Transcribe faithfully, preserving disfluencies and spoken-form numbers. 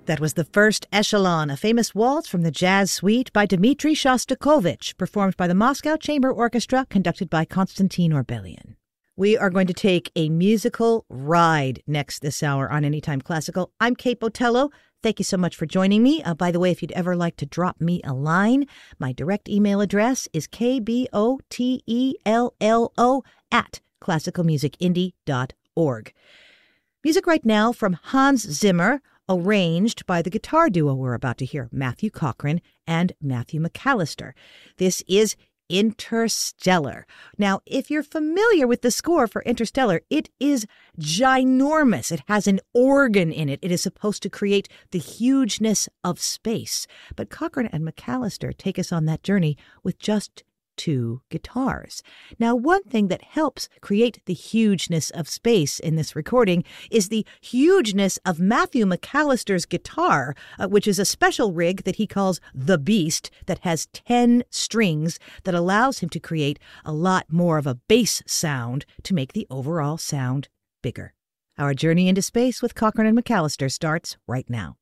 That was the first Echelon, a famous waltz from the Jazz Suite by Dmitri Shostakovich, performed by the Moscow Chamber Orchestra, conducted by Konstantin Orbelian. We are going to take a musical ride next this hour on Anytime Classical. I'm Kate Botello. Thank you so much for joining me. Uh, by the way, if you'd ever like to drop me a line, my direct email address is k b o t e l l o at classical music indie dot org. Music right now from Hans Zimmer, arranged by the guitar duo we're about to hear, Matthew Cochrane and Matthew McAllister. This is Interstellar. Now, if you're familiar with the score for Interstellar, it is ginormous. It has an organ in it. It is supposed to create the hugeness of space. But Cochrane and McAllister take us on that journey with just two guitars. Now, one thing that helps create the hugeness of space in this recording is the hugeness of Matthew McAllister's guitar, uh, which is a special rig that he calls the Beast that has ten strings that allows him to create a lot more of a bass sound to make the overall sound bigger. Our journey into space with Cochrane and McAllister starts right now.